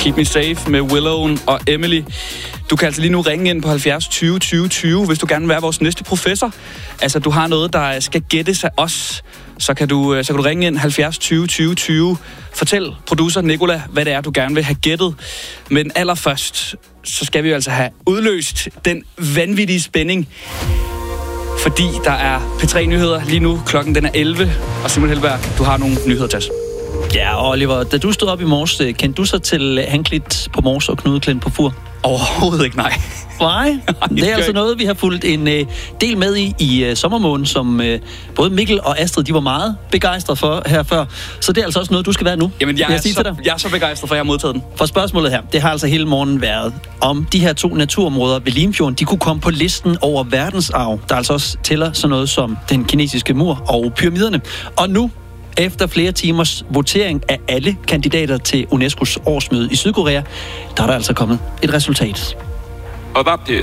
Keep Me Safe med Willow og Emily. Du kan altså lige nu ringe ind på 70 20 20 20, hvis du gerne vil være vores næste professor. Altså, du har noget, der skal gættes af os. Så kan du ringe ind 70 20 20 20. Fortæl producer Nicola, hvad det er, du gerne vil have gættet. Men allerførst, så skal vi jo altså have udløst den vanvittige spænding. Fordi der er P3-nyheder lige nu. Klokken den er 11. Og Simon Helberg, du har nogle nyheder til os. Ja, Oliver, da du stod op i morges, kendte du så til Hanklit på Mors og Knude Klint på Fur? Overhovedet ikke, nej. Nej, det er altså noget, vi har fulgt en del med i sommermåneden, som både Mikkel og Astrid, de var meget begejstrede for her før. Så det er altså også noget, du skal være nu. Jamen, jeg er så begejstret for, at jeg har modtaget den. For spørgsmålet her, det har altså hele morgenen været, om de her 2 naturområder ved Limfjorden, de kunne komme på listen over verdensarv, der altså også tæller sådan noget som den kinesiske mur og pyramiderne. Og nu, efter flere timers votering af alle kandidater til UNESCO's årsmøde i Sydkorea, der er der altså kommet et resultat. Adapted.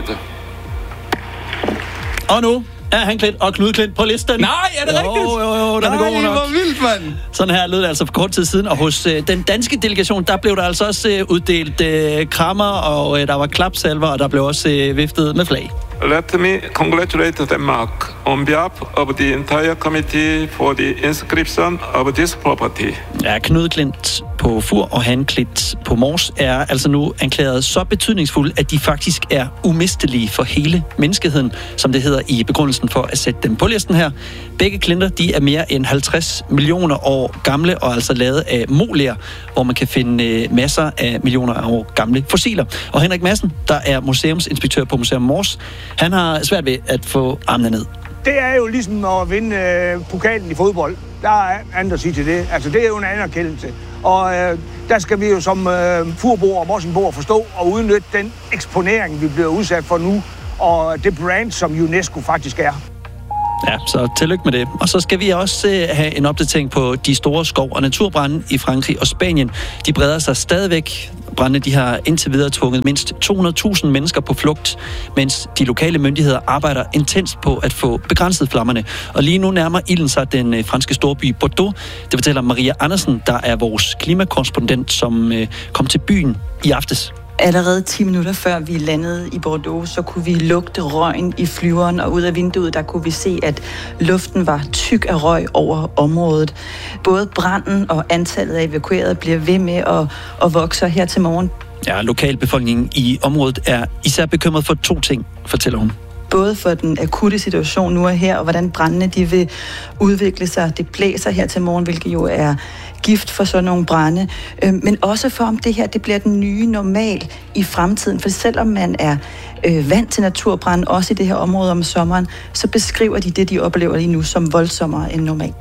Og nu er Hanklit og Knude Klint på listen. Nej, er det rigtigt? Jo, den er god nok. Hvor vildt, mand. Sådan her lød det altså for kort tid siden, og hos den danske delegation, der blev der altså også uddelt krammer, og der var klapsalver, og der blev også viftet med flag. Let me congratulate Denmark on behalf of the entire committee for the inscription of this property. Ja, Knude Klint på Fur og Hanklit på Mors er altså nu anklaget så betydningsfulde, at de faktisk er umistelige for hele menneskeheden, som det hedder i begrundelsen for at sætte dem på listen her. Begge klinter, de er mere end 50 millioner år gamle og altså lavet af moler, hvor man kan finde masser af millioner af år gamle fossiler. Og Henrik Madsen, der er museumsinspektør på Museum Mors, han har svært ved at få armene ned. Det er jo ligesom at vinde pokalen i fodbold. Der er andet at sige til det. Altså, det er jo en anerkendelse. Og der skal vi jo som furboer og morsenboer forstå og udnytte den eksponering, vi bliver udsat for nu, og det brand, som UNESCO faktisk er. Ja, så tillykke med det. Og så skal vi også have en opdatering på de store skov- og naturbrande i Frankrig og Spanien. De breder sig stadigvæk. Brandene, de har indtil videre tvunget mindst 200.000 mennesker på flugt, mens de lokale myndigheder arbejder intenst på at få begrænset flammerne. Og lige nu nærmer ilden sig den franske storby Bordeaux. Det fortæller Maria Andersen, der er vores klimakorrespondent, som kom til byen i aftes. Allerede 10 minutter før vi landede i Bordeaux, så kunne vi lugte røgen i flyveren, og ud af vinduet, der kunne vi se, at luften var tyk af røg over området. Både branden og antallet af evakuerede bliver ved med at vokse her til morgen. Ja, lokalbefolkningen i området er især bekymret for 2 ting, fortæller hun. Både for den akutte situation nu og her, og hvordan brandene de vil udvikle sig. Det blæser her til morgen, hvilket jo er gift for sådan nogle brande. Men også for, om det her det bliver den nye normal i fremtiden. For selvom man er vant til naturbrand, også i det her område om sommeren, så beskriver de det, de oplever lige nu, som voldsommere end normalt.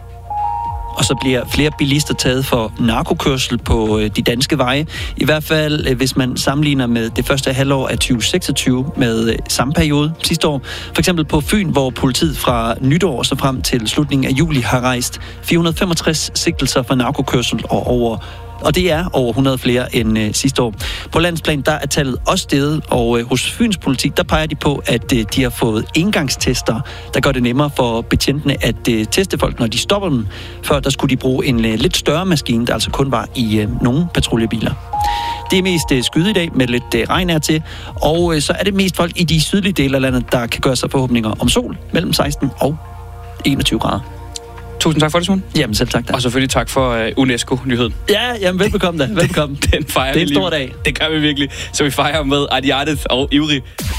Og så bliver flere bilister taget for narkokørsel på de danske veje. I hvert fald, hvis man sammenligner med det første halvår af 2026 med samme periode sidste år. For eksempel på Fyn, hvor politiet fra nytår så frem til slutningen af juli har rejst 465 sigtelser for narkokørsel og det er over 100 flere end sidste år. På landsplan, der er tallet også steget, og hos Fyns politi, der peger de på, at de har fået engangstester, der gør det nemmere for betjentene at teste folk, når de stopper dem. Før der skulle de bruge en lidt større maskine, der altså kun var i nogle patruljebiler. Det er mest skyde i dag med lidt regn her til, og så er det mest folk i de sydlige dele af landet, der kan gøre sig forhåbninger om sol mellem 16 og 21 grader. Tusind tak for det, Simon. Jamen selv tak da. Og selvfølgelig tak for UNESCO-nyheden. Ja, jamen velbekomme da. Velbekomme. Den fejrer det er en stor dag. Det gør vi virkelig. Så vi fejrer med Adiatet og Ivrig.